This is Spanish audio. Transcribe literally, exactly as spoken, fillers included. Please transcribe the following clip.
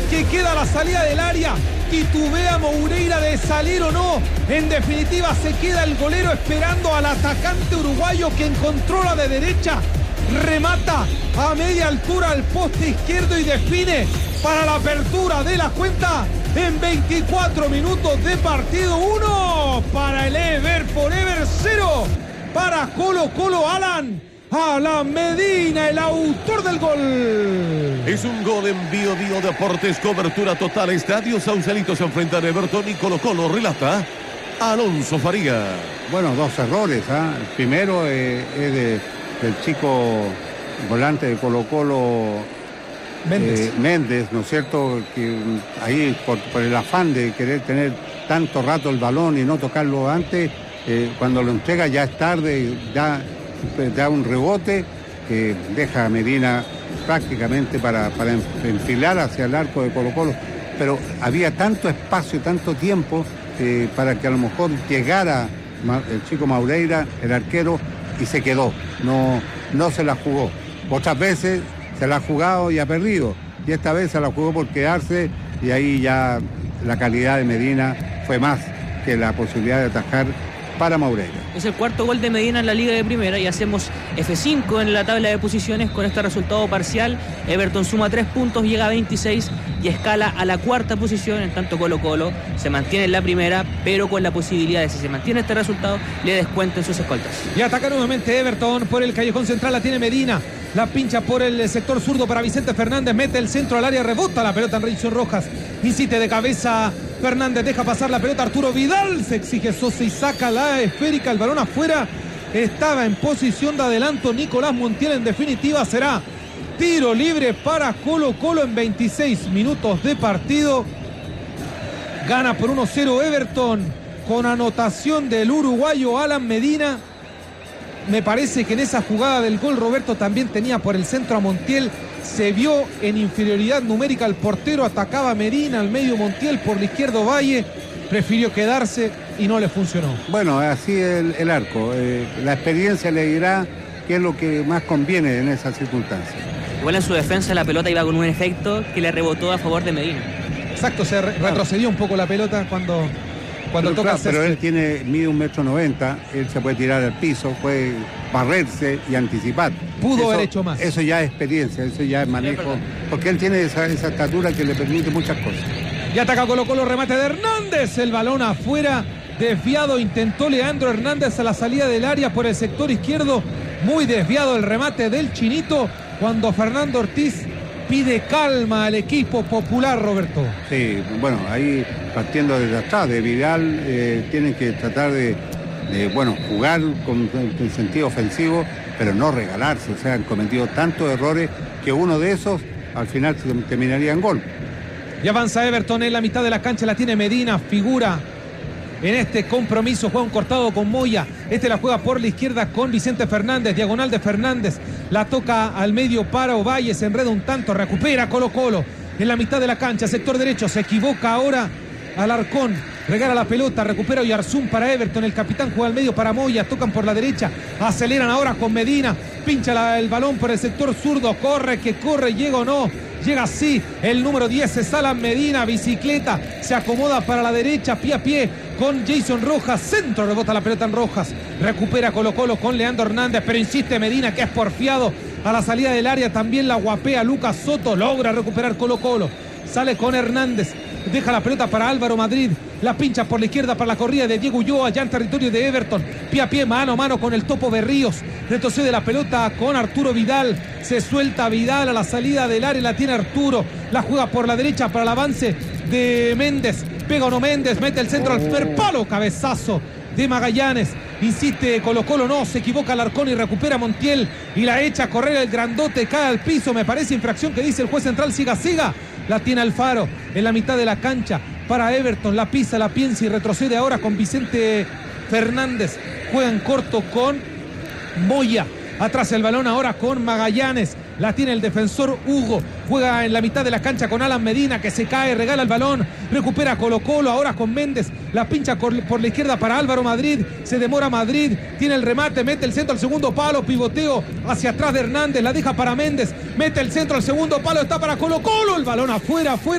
que queda a la salida del área. Titubea Moreira de salir o no. En definitiva se queda el golero esperando al atacante uruguayo que encontró la de derecha. Remata a media altura al poste izquierdo y define para la apertura de la cuenta en veinticuatro minutos de partido. Uno para el Ever Forever, cero para Colo Colo. Alan Alan Medina, el autor del gol. Es un gol en Bio Bio Deportes, cobertura total. Estadio Sausalito se enfrenta a Everton y Colo Colo. Relata Alonso Faría. Bueno, dos errores. ¿eh? El primero eh, es de, del chico volante de Colo Colo, Méndez. Eh, Méndez, ¿no es cierto? Que ahí por, por el afán de querer tener tanto rato el balón y no tocarlo antes, eh, cuando lo entrega ya es tarde, ya da un rebote que deja a Medina prácticamente para, para enfilar hacia el arco de Colo Colo, pero había tanto espacio, tanto tiempo eh, para que a lo mejor llegara el chico Moreira, el arquero, y se quedó, no, no se la jugó. Otras veces se la ha jugado y ha perdido, y esta vez se la jugó por quedarse, y ahí ya la calidad de Medina fue más que la posibilidad de atajar para Moreira. Es el cuarto gol de Medina en la Liga de Primera y hacemos efe cinco en la tabla de posiciones con este resultado parcial. Everton suma tres puntos, llega a veintiséis y escala a la cuarta posición, en tanto Colo Colo se mantiene en la primera, pero con la posibilidad de, si se mantiene este resultado, le descuenten sus escoltas. Y ataca nuevamente Everton por el callejón central, la tiene Medina, la pincha por el sector zurdo para Vicente Fernández, mete el centro al área, rebota la pelota en Jason Rojas, insiste de cabeza Fernández, deja pasar la pelota Arturo Vidal, se exige Sosa y saca la esférica, el balón afuera. Estaba en posición de adelanto Nicolás Montiel. En definitiva será tiro libre para Colo Colo en veintiséis minutos de partido. Gana por uno cero Everton con anotación del uruguayo Alan Medina. Me parece que en esa jugada del gol Roberto también tenía por el centro a Montiel. Se vio en inferioridad numérica el portero, atacaba a Medina, al medio Montiel, por la izquierda Valle, prefirió quedarse y no le funcionó. Bueno, así el, el arco, eh, la experiencia le dirá qué es lo que más conviene en esas circunstancias. Igual en su defensa la pelota iba con un efecto que le rebotó a favor de Medina. Exacto, se re- retrocedió un poco la pelota cuando, cuando pero, toca claro, pero él tiene, mide un metro noventa, él se puede tirar al piso, puede barrerse y anticipar. Pudo eso, haber hecho más. Eso ya es experiencia, eso ya es manejo, porque él tiene esa, esa estatura que le permite muchas cosas. Y ataca Colo Colo, remate de Hernández, el balón afuera, desviado, intentó Leandro Hernández a la salida del área por el sector izquierdo, muy desviado el remate del Chinito, cuando Fernando Ortiz pide calma al equipo popular, Roberto. Sí, bueno, ahí partiendo desde atrás de Vidal, eh, tienen que tratar de, de, bueno, jugar con, con sentido ofensivo, pero no regalarse, o sea, han cometido tantos errores que uno de esos al final terminaría en gol. Y avanza Everton en la mitad de la cancha, la tiene Medina, figura en este compromiso, juega un cortado con Moya, este la juega por la izquierda con Vicente Fernández, diagonal de Fernández, la toca al medio para Ovalle, se enreda un tanto, recupera Colo Colo en la mitad de la cancha, sector derecho, se equivoca ahora Alarcón, regala la pelota, recupera Oyarzún para Everton, el capitán juega al medio para Moya, tocan por la derecha, aceleran ahora con Medina, pincha la, el balón por el sector zurdo, corre que corre, llega o no, llega así, el número diez es Alan Medina, bicicleta, se acomoda para la derecha, pie a pie con Jason Rojas, centro, rebota la pelota en Rojas, recupera Colo Colo con Leandro Hernández, pero insiste Medina que es porfiado a la salida del área, también la guapea Lucas Soto, logra recuperar Colo Colo, sale con Hernández, deja la pelota para Álvaro Madrid, la pincha por la izquierda para la corrida de Diego Ulloa, ya en territorio de Everton, pie a pie, mano a mano con el Topo Berríos, retrocede la pelota con Arturo Vidal, se suelta Vidal a la salida del área, la tiene Arturo, la juega por la derecha para el avance de Méndez, pega o no Méndez, mete el centro al primer palo, cabezazo de Magallanes, insiste Colo Colo, no, se equivoca Alarcón y recupera Montiel y la echa a correr el grandote, cae al piso, me parece infracción que dice el juez central, siga, siga, la tiene Alfaro en la mitad de la cancha para Everton, la pisa, la piensa y retrocede ahora con Vicente Fernández, juega en corto con Moya, atrás el balón ahora con Magallanes, la tiene el defensor Hugo, juega en la mitad de la cancha con Alan Medina que se cae, regala el balón, recupera Colo Colo ahora con Méndez, la pincha por la izquierda para Álvaro Madrid, se demora Madrid, tiene el remate, mete el centro al segundo palo, pivoteo hacia atrás de Hernández, la deja para Méndez, mete el centro al segundo palo, está para Colo Colo, el balón afuera, afuera.